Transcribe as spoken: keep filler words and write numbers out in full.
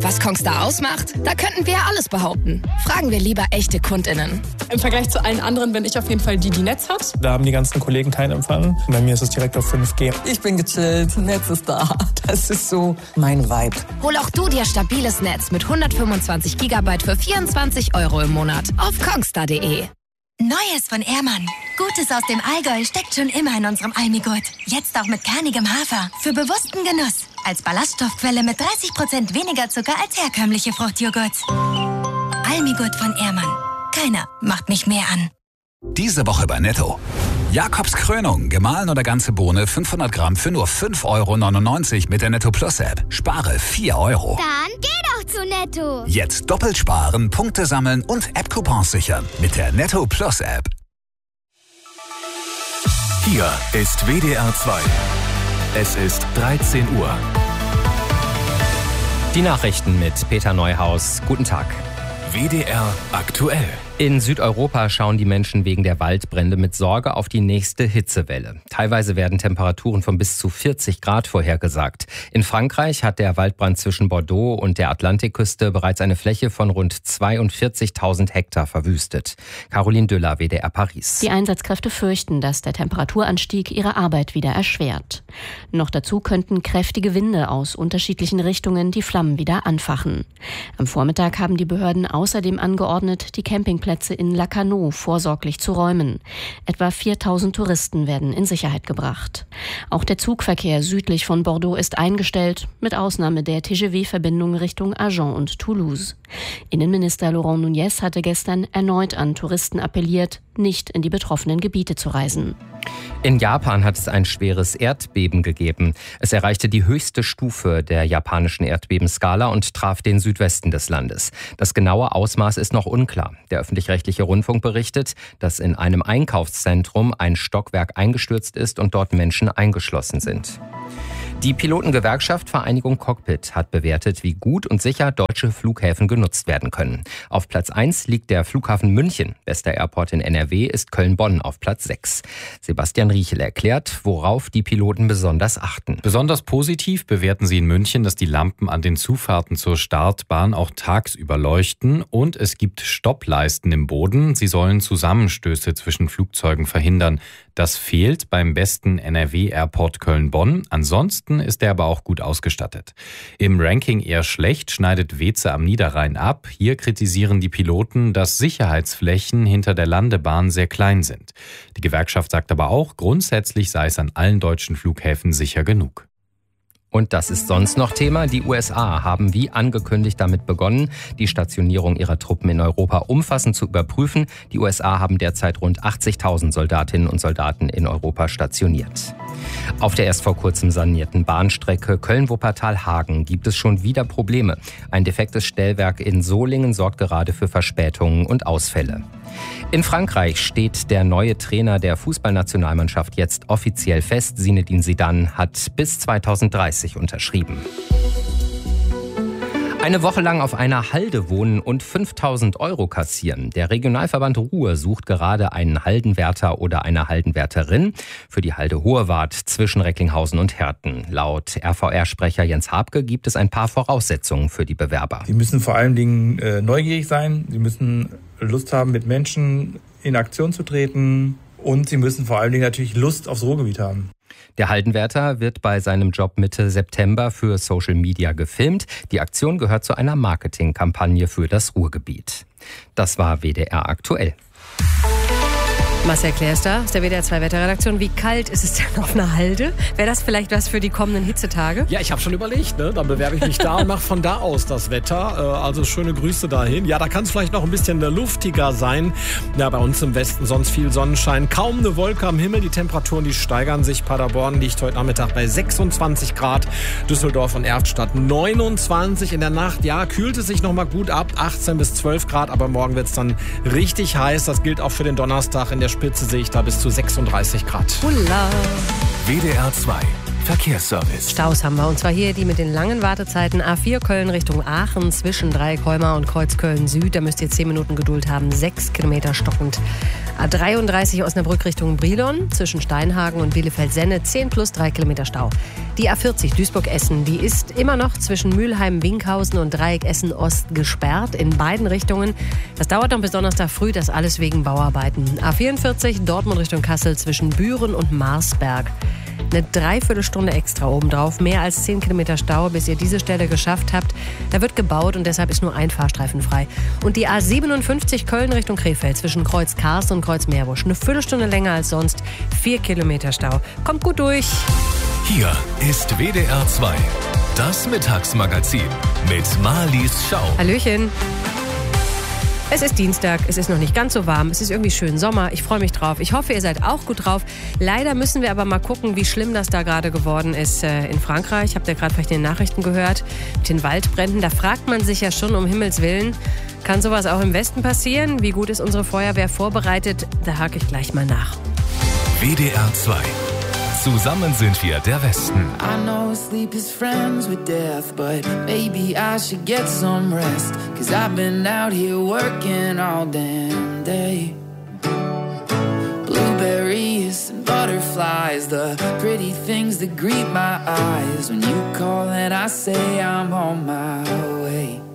Was Kongstar ausmacht? Da könnten wir ja alles behaupten. Fragen wir lieber echte KundInnen. Im Vergleich zu allen anderen bin ich auf jeden Fall die, die Netz hat. Da haben die ganzen Kollegen keinen Empfang. Bei mir ist es direkt auf fünf G. Ich bin gechillt, Netz ist da. Das ist so mein Vibe. Hol auch du dir stabiles Netz mit hundertfünfundzwanzig Gigabyte für vierundzwanzig Euro im Monat auf kongstar punkt de. Neues von Ehrmann. Gutes aus dem Allgäu steckt schon immer in unserem Almigurt. Jetzt auch mit kernigem Hafer. Für bewussten Genuss. Als Ballaststoffquelle mit dreißig Prozent weniger Zucker als herkömmliche Fruchtjoghurts. Almigurt von Ehrmann. Keiner macht mich mehr an. Diese Woche bei Netto. Jakobs Krönung, gemahlen oder ganze Bohne, fünfhundert Gramm für nur fünf Euro neunundneunzig mit der Netto Plus App. Spare vier Euro. Dann geh doch zu Netto. Jetzt doppelt sparen, Punkte sammeln und App-Coupons sichern mit der Netto Plus App. Hier ist W D R zwei. Es ist dreizehn Uhr. Die Nachrichten mit Peter Neuhaus. Guten Tag. W D R aktuell. In Südeuropa schauen die Menschen wegen der Waldbrände mit Sorge auf die nächste Hitzewelle. Teilweise werden Temperaturen von bis zu vierzig Grad vorhergesagt. In Frankreich hat der Waldbrand zwischen Bordeaux und der Atlantikküste bereits eine Fläche von rund zweiundvierzigtausend Hektar verwüstet. Caroline Düller, W D R Paris. Die Einsatzkräfte fürchten, dass der Temperaturanstieg ihre Arbeit wieder erschwert. Noch dazu könnten kräftige Winde aus unterschiedlichen Richtungen die Flammen wieder anfachen. Am Vormittag haben die Behörden außerdem angeordnet, die Campingplätze in Lacanau vorsorglich zu räumen. Etwa viertausend Touristen werden in Sicherheit gebracht. Auch der Zugverkehr südlich von Bordeaux ist eingestellt, mit Ausnahme der T G V-Verbindung Richtung Agen und Toulouse. Innenminister Laurent Nunez hatte gestern erneut an Touristen appelliert, nicht in die betroffenen Gebiete zu reisen. In Japan hat es ein schweres Erdbeben gegeben. Es erreichte die höchste Stufe der japanischen Erdbebenskala und traf den Südwesten des Landes. Das genaue Ausmaß ist noch unklar. Der öffentlich-rechtliche Rundfunk berichtet, dass in einem Einkaufszentrum ein Stockwerk eingestürzt ist und dort Menschen eingeschlossen sind. Die Pilotengewerkschaft Vereinigung Cockpit hat bewertet, wie gut und sicher deutsche Flughäfen genutzt werden können. Auf Platz eins liegt der Flughafen München. Bester Airport in N R W ist Köln-Bonn auf Platz sechs. Sebastian Riechel erklärt, worauf die Piloten besonders achten. Besonders positiv bewerten sie in München, dass die Lampen an den Zufahrten zur Startbahn auch tagsüber leuchten und es gibt Stoppleisten im Boden. Sie sollen Zusammenstöße zwischen Flugzeugen verhindern. Das fehlt beim besten N R W-Airport Köln-Bonn. Ansonsten ist er aber auch gut ausgestattet. Im Ranking eher schlecht schneidet Weeze am Niederrhein ab. Hier kritisieren die Piloten, dass Sicherheitsflächen hinter der Landebahn sehr klein sind. Die Gewerkschaft sagt aber auch, grundsätzlich sei es an allen deutschen Flughäfen sicher genug. Und das ist sonst noch Thema. Die U S A haben wie angekündigt damit begonnen, die Stationierung ihrer Truppen in Europa umfassend zu überprüfen. Die U S A haben derzeit rund achtzigtausend Soldatinnen und Soldaten in Europa stationiert. Auf der erst vor kurzem sanierten Bahnstrecke Köln-Wuppertal-Hagen gibt es schon wieder Probleme. Ein defektes Stellwerk in Solingen sorgt gerade für Verspätungen und Ausfälle. In Frankreich steht der neue Trainer der Fußballnationalmannschaft jetzt offiziell fest. Zinedine Zidane hat bis zweitausenddreißig unterschrieben. Eine Woche lang auf einer Halde wohnen und fünftausend Euro kassieren. Der Regionalverband Ruhr sucht gerade einen Haldenwärter oder eine Haldenwärterin für die Halde Hohewart zwischen Recklinghausen und Herten. Laut R V R-Sprecher Jens Habke gibt es ein paar Voraussetzungen für die Bewerber. Sie müssen vor allen Dingen äh, neugierig sein. Sie müssen Lust haben, mit Menschen in Aktion zu treten. Und sie müssen vor allen Dingen natürlich Lust aufs Ruhrgebiet haben. Der Haldenwärter wird bei seinem Job Mitte September für Social Media gefilmt. Die Aktion gehört zu einer Marketingkampagne für das Ruhrgebiet. Das war W D R aktuell. Marcel Klärster aus der W D R zwei Wetterredaktion. Wie kalt ist es denn auf einer Halde? Wäre das vielleicht was für die kommenden Hitzetage? Ja, ich habe schon überlegt, ne? Dann bewerbe ich mich da und mache von da aus das Wetter. Also schöne Grüße dahin. Ja, da kann es vielleicht noch ein bisschen luftiger sein. Ja, bei uns im Westen sonst viel Sonnenschein. Kaum eine Wolke am Himmel. Die Temperaturen, die steigern sich. Paderborn liegt heute Nachmittag bei sechsundzwanzig Grad. Düsseldorf und Erftstadt neunundzwanzig. In der Nacht, ja, kühlt es sich noch mal gut ab. achtzehn bis zwölf Grad. Aber morgen wird es dann richtig heiß. Das gilt auch für den Donnerstag. In der Spitze sehe ich da bis zu sechsunddreißig Grad. Hula. W D R zwei. Verkehrsservice. Staus haben wir, und zwar hier die mit den langen Wartezeiten. A vier Köln Richtung Aachen zwischen Dreieckholmer und Kreuzköln Süd. Da müsst ihr zehn Minuten Geduld haben, sechs Kilometer stockend. A dreiunddreißig Osnabrück Richtung Brilon zwischen Steinhagen und Bielefeld-Senne, zehn plus drei Kilometer Stau. Die A vierzig Duisburg-Essen, die ist immer noch zwischen Mülheim-Winkhausen und Dreieck Essen-Ost gesperrt in beiden Richtungen. Das dauert noch bis Donnerstag früh, das alles wegen Bauarbeiten. A vierundvierzig Dortmund Richtung Kassel zwischen Büren und Marsberg. Eine Dreiviertelstunde extra obendrauf, mehr als zehn Kilometer Stau, bis ihr diese Stelle geschafft habt. Da wird gebaut und deshalb ist nur ein Fahrstreifen frei. Und die A siebenundfünfzig Köln Richtung Krefeld zwischen Kreuz Karst und Kreuz Meerbusch. Eine Viertelstunde länger als sonst, vier Kilometer Stau. Kommt gut durch. Hier ist W D R zwei, das Mittagsmagazin mit Marlies Schau. Hallöchen. Es ist Dienstag, es ist noch nicht ganz so warm, es ist irgendwie schön Sommer, ich freue mich drauf. Ich hoffe, ihr seid auch gut drauf. Leider müssen wir aber mal gucken, wie schlimm das da gerade geworden ist äh, in Frankreich. Habt ihr gerade vielleicht in den Nachrichten gehört, mit den Waldbränden. Da fragt man sich ja schon, um Himmels Willen, kann sowas auch im Westen passieren? Wie gut ist unsere Feuerwehr vorbereitet? Da hake ich gleich mal nach. W D R zwei. Zusammen sind wir der Westen. I know sleep is friends with death, but maybe I should get some rest. Cause I've been out here working all damn day. Blueberries and butterflies, the pretty things that greet my eyes. When you call and I say I'm on my way.